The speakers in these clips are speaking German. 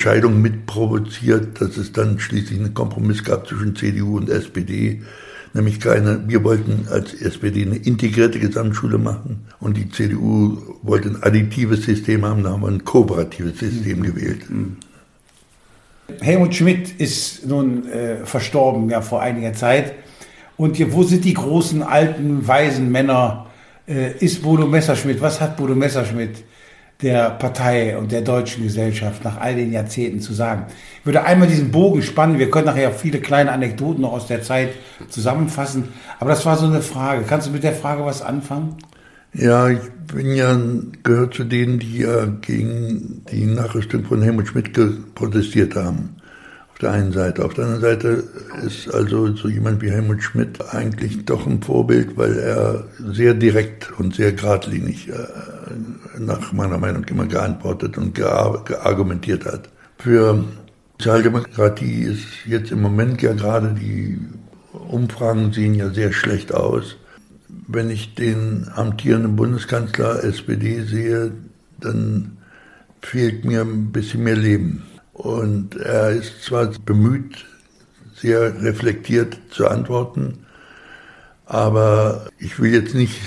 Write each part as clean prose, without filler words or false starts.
Entscheidung mitprovoziert, dass es dann schließlich einen Kompromiss gab zwischen CDU und SPD. Nämlich wir wollten als SPD eine integrierte Gesamtschule machen und die CDU wollte ein additives System haben, da haben wir ein kooperatives System gewählt. Helmut Schmidt ist nun verstorben, ja, vor einiger Zeit. Und wo sind die großen, alten, weisen Männer? Ist Bodo Messerschmidt, was hat Bodo Messerschmidt der Partei und der deutschen Gesellschaft nach all den Jahrzehnten zu sagen? Ich würde einmal diesen Bogen spannen, wir können nachher viele kleine Anekdoten noch aus der Zeit zusammenfassen, aber das war so eine Frage. Kannst du mit der Frage was anfangen? Ja, ich gehört zu denen, die ja gegen die Nachrüstung von Helmut Schmidt protestiert haben. Auf der einen Seite. Auf der anderen Seite ist also so jemand wie Helmut Schmidt eigentlich doch ein Vorbild, weil er sehr direkt und sehr geradlinig nach meiner Meinung immer geantwortet und geargumentiert hat. Für Sozialdemokratie ist jetzt im Moment ja gerade, die Umfragen sehen ja sehr schlecht aus. Wenn ich den amtierenden Bundeskanzler SPD sehe, dann fehlt mir ein bisschen mehr Leben. Und er ist zwar bemüht, sehr reflektiert zu antworten, aber ich will jetzt nicht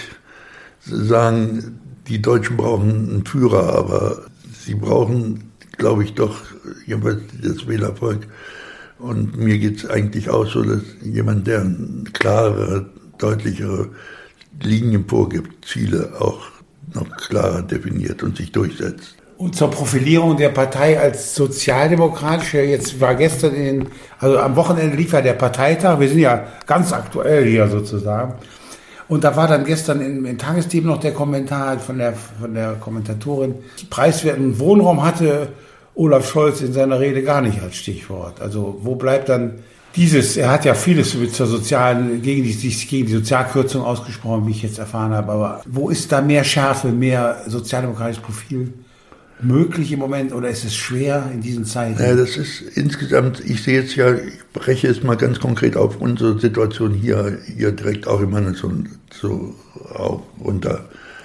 sagen, die Deutschen brauchen einen Führer, aber sie brauchen, glaube ich, doch jedenfalls das Wählervolk. Und mir geht es eigentlich auch so, dass jemand, der klarere, deutlichere Linien vorgibt, Ziele auch noch klarer definiert und sich durchsetzt. Und zur Profilierung der Partei als sozialdemokratische, jetzt war gestern also am Wochenende lief ja der Parteitag, wir sind ja ganz aktuell hier sozusagen. Und da war dann gestern in Tagesthemen noch der Kommentar von der Kommentatorin, preiswerten Wohnraum hatte Olaf Scholz in seiner Rede gar nicht als Stichwort. Also wo bleibt dann er hat ja vieles gegen die Sozialkürzung ausgesprochen, wie ich jetzt erfahren habe, aber wo ist da mehr Schärfe, mehr sozialdemokratisches Profil möglich im Moment oder ist es schwer in diesen Zeiten? Ja, das ist insgesamt, ich sehe jetzt ja, ich breche es mal ganz konkret auf unsere Situation hier direkt auch im Handelsund so auch runter.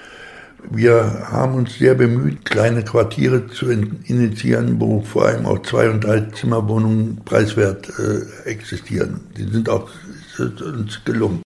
Wir haben uns sehr bemüht, kleine Quartiere zu initiieren, wo vor allem auch 2- und 3-Zimmerwohnungen preiswert existieren. Die sind auch uns gelungen.